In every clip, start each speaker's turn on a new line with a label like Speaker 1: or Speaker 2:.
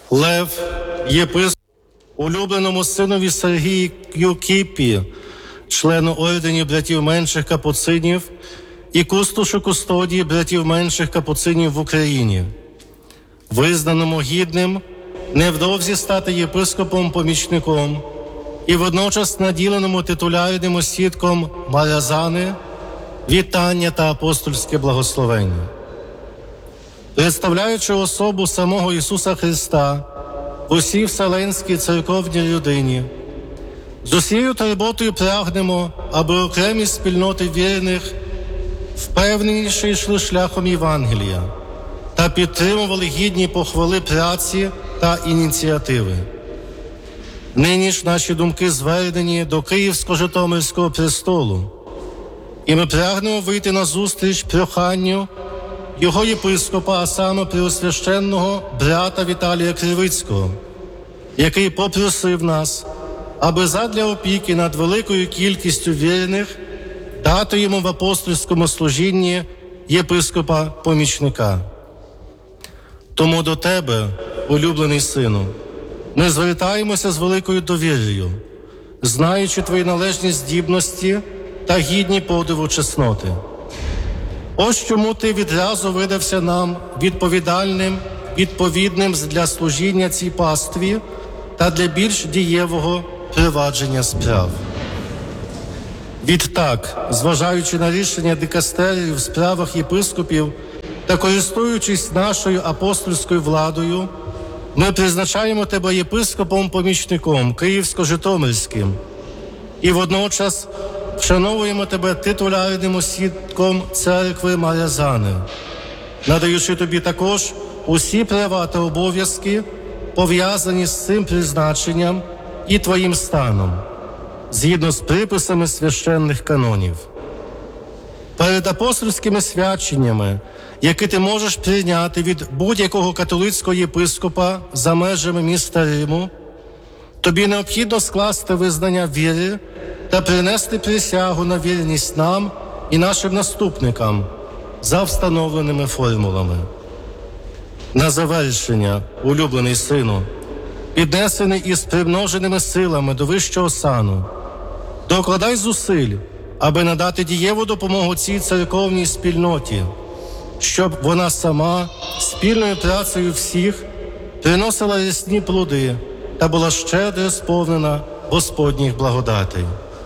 Speaker 1: Лев, єпископ, улюбленому синові Сергію Кіпі, члену орденів братів менших капуцинів і кустошу кустодії братів менших капуцинів в Україні, визнаному гідним невдовзі стати єпископом-помічником і водночас наділеному титулярним осідком Марязани, вітання та апостольське благословення. Представляючи особу самого Ісуса Христа в усій вселенській церковній людині, з усією турботою прагнемо, аби окремі спільноти вірних впевненіше йшли шляхом Євангелія та підтримували гідні похвали праці та ініціативи. Нині ж наші думки звернені до Київсько-Житомирського престолу, і ми прагнемо вийти на зустріч проханню його єпископа, а саме преосвященного брата Віталія Кривицького, який попросив нас, аби задля опіки над великою кількістю вірних дати йому в апостольському служінні єпископа-помічника. Тому до тебе, улюблений сину, ми звертаємося з великою довір'ю, знаючи твої належні здібності та гідні подиву чесноти. Ось чому ти відразу видався нам відповідним для служіння цій пастві та для більш дієвого провадження справ. Відтак, зважаючи на рішення дикастерії в справах єпископів та користуючись нашою апостольською владою, ми призначаємо тебе єпископом-помічником Київсько-Житомирським і водночас вшановуємо тебе титулярним осідком церкви Марязани, надаючи тобі також усі права та обов'язки, пов'язані з цим призначенням і твоїм станом, згідно з приписами священних канонів. Перед апостольськими свяченнями, які ти можеш прийняти від будь-якого католицького єпископа за межами міста Риму, тобі необхідно скласти визнання віри та принести присягу на вірність нам і нашим наступникам за встановленими формулами. На завершення, улюблений сину, піднесений із примноженими силами до вищого сану, докладай зусиль, аби надати дієву допомогу цій церковній спільноті, щоб вона сама спільною працею всіх приносила рясні плоди та була щедро сповнена Господніх благодатей.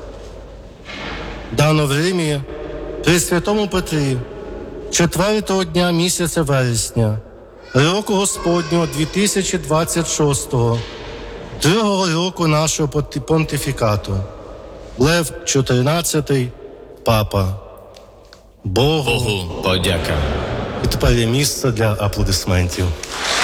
Speaker 1: Дано в Римі при Святому Петрі 4-го дня місяця вересня, року Господнього 2026-го, другого року нашого понтифікату. Лев XIV, Папа. Богу
Speaker 2: подяка.
Speaker 1: І тепер є місце для аплодисментів.